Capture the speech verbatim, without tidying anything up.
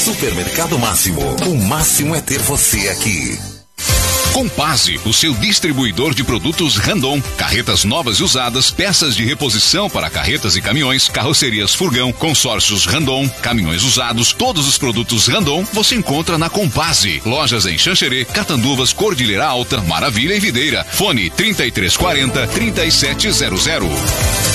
Supermercado Máximo. O máximo é ter você aqui. Compase, o seu distribuidor de produtos Randon. Carretas novas e usadas, peças de reposição para carretas e caminhões, carrocerias Furgão, consórcios Randon, caminhões usados, todos os produtos Randon você encontra na Compase. Lojas em Xanxerê, Catanduvas, Cordilheira Alta, Maravilha e Videira. Fone trinta e três quarenta, trinta e sete zero zero.